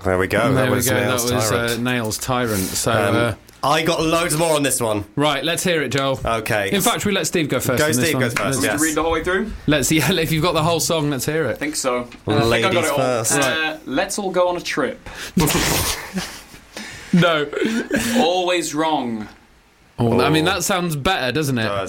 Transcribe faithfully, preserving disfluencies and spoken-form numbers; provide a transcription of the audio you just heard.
There we go. There that we was go. Nails that was Tyrant. Uh, Nails Tyrant. So, Um, uh, I got loads more on this one. right, let's hear it, Joel. Okay. In fact, we let Steve go first. Go on this Steve one. goes first, Let's, yes. To read the whole way through? let's yeah. If you've got the whole song, let's hear I it. think so. Uh, I think I Ladies got it all. first. Uh, let's all go on a trip. No. Always wrong. Oh, I mean, Oh. that sounds better, doesn't it? Does.